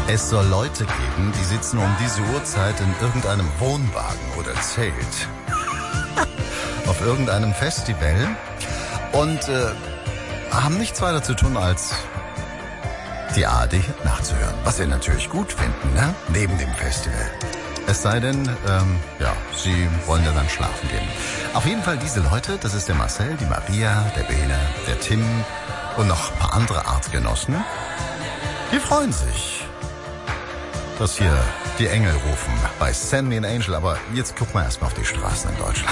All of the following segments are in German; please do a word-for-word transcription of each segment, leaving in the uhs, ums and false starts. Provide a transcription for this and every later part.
Es soll Leute geben, die sitzen um diese Uhrzeit in irgendeinem Wohnwagen oder Zelt auf irgendeinem Festival und äh, haben nichts weiter zu tun, als die A R D nachzuhören. Was sie natürlich gut finden, ne? Neben dem Festival. Es sei denn, ähm, ja, sie wollen ja dann schlafen gehen. Auf jeden Fall diese Leute, das ist der Marcel, die Maria, der Bene, der Tim und noch ein paar andere Artgenossen, die freuen sich, dass hier die Engel rufen bei Send Me an Angel. Aber jetzt gucken wir erstmal auf die Straßen in Deutschland.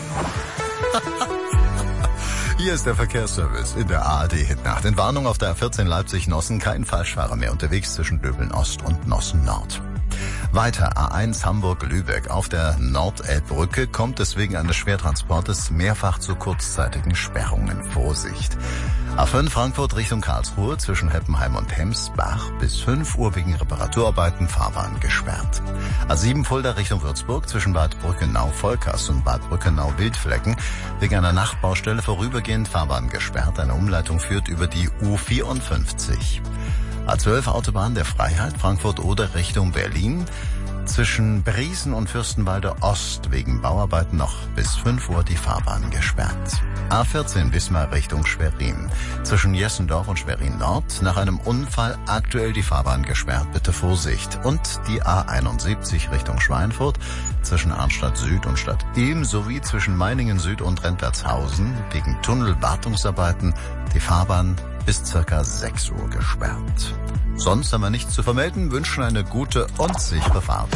Hier ist der Verkehrsservice in der A R D-Hitnacht. In Warnung auf der A vierzehn Leipzig-Nossen, kein Falschfahrer mehr unterwegs zwischen Döbeln-Ost und Nossen-Nord. Weiter A eins Hamburg-Lübeck. Auf der Nordelbbrücke kommt es wegen eines Schwertransportes mehrfach zu kurzzeitigen Sperrungen. Vorsicht! A fünf Frankfurt Richtung Karlsruhe zwischen Heppenheim und Hemsbach bis fünf Uhr wegen Reparaturarbeiten Fahrbahn gesperrt. A sieben Fulda Richtung Würzburg zwischen Bad Brückenau-Volkers und Bad Brückenau-Wildflecken wegen einer Nachtbaustelle vorübergehend Fahrbahn gesperrt. Eine Umleitung führt über die U vierundfünfzig. A zwölf Autobahn der Freiheit Frankfurt-Oder Richtung Berlin. Zwischen Briesen und Fürstenwalde Ost wegen Bauarbeiten noch bis fünf Uhr die Fahrbahn gesperrt. A vierzehn Wismar Richtung Schwerin. Zwischen Jessendorf und Schwerin Nord nach einem Unfall aktuell die Fahrbahn gesperrt. Bitte Vorsicht. Und die A einundsiebzig Richtung Schweinfurt zwischen Arnstadt Süd und Stadt Ilm sowie zwischen Meiningen Süd und Rentwertshausen wegen Tunnelwartungsarbeiten die Fahrbahn bis circa sechs Uhr gesperrt. Sonst haben wir nichts zu vermelden, wünschen eine gute und sichere Fahrt.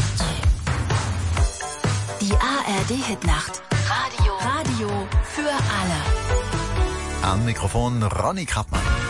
Die A R D-Hitnacht. Radio. Radio für alle. Am Mikrofon Ronny Krappmann.